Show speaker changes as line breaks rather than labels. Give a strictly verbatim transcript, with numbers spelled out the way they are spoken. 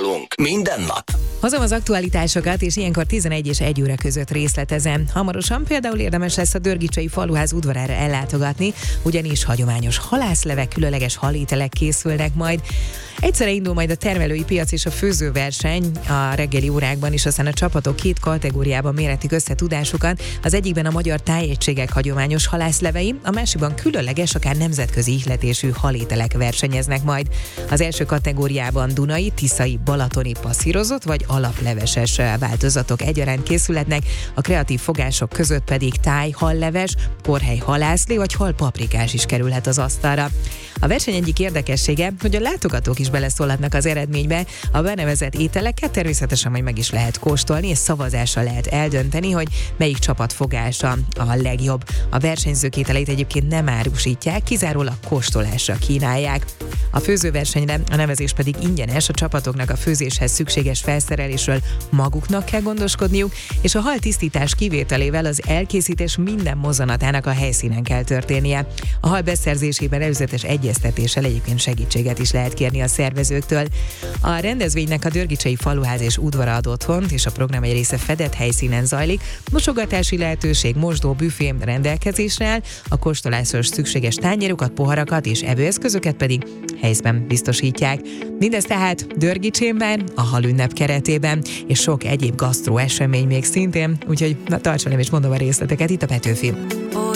nálunk minden nap.
Hozom az aktualitásokat, és ilyenkor tizenegy és egy óra között részletezem. Hamarosan például érdemes lesz a Dörgicsei Faluház udvarára ellátogatni, ugyanis hagyományos halászlevek, különleges halételek készülnek majd. Egyszerre indul majd a termelői piac és a főzőverseny a reggeli órákban, és aztán a csapatok két kategóriában méretik össze tudásukat. Az egyikben a magyar tájegységek hagyományos halászlevei, a másikban különleges, akár nemzetközi ihletésű halételek versenyeznek majd. Az első kategóriában dunai, tiszai, balatoni passzírozott vagy alapleveses változatok egyaránt készülhetnek, a kreatív fogások között pedig táj, halleves, korhely halászlé vagy halpaprikás is kerülhet az asztalra. A verseny egyik érdekessége, hogy a látogatók is beleszólhatnak az eredménybe, a benevezett ételeket természetesen majd meg is lehet kóstolni, és szavazással lehet eldönteni, hogy melyik csapat fogása a legjobb. A versenyzők ételeit egyébként nem árusítják, kizárólag kóstolásra kínálják. A főzőversenyre a nevezés pedig ingyenes, a csapatoknak a főzéshez szükséges felszerelésről maguknak kell gondoskodniuk, és a hal tisztítás kivételével az elkészítés minden mozzanatának a helyszínen kell történnie. A hal beszerzésében előzetes egyeztetéssel egyébként segítséget is lehet kérni a szervezőktől. A rendezvénynek a Dörgicsei Faluház és udvara ad otthont, és a program egy része fedett helyszínen zajlik. Mosogatási lehetőség, mosdó, büfé rendelkezésre áll, a kóstoláshoz szükséges tányérokat, poharakat és evőeszközöket pedig helyszben biztosítják. Mindez tehát Dörgicsében, a halünnep keretében, és sok egyéb gasztró esemény még szintén, úgyhogy na, tarts velem és mondom a részleteket itt a Petőfin.